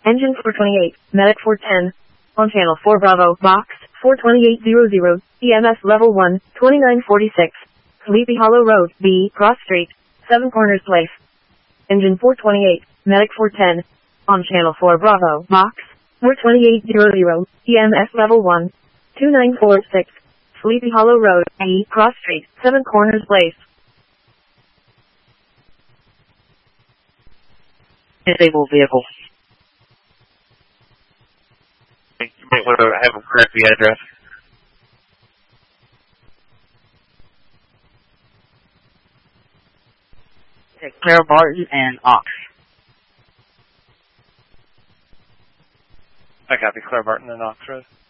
Engine 428, Medic 410. On channel 4 Bravo, box 42800, EMS level 1, 2946. Sleepy Hollow Road, B, Cross Street, 7 Corners Place. Engine 428, Medic 410. On channel 4 Bravo, box 42800, EMS level 1, 2946. Sleepy Hollow Road, B, Cross Street, 7 Corners Place. Disabled vehicle. You might want to have them correct the address. Okay, Claire Barton and Ox. I copy, Claire Barton and Ox Road.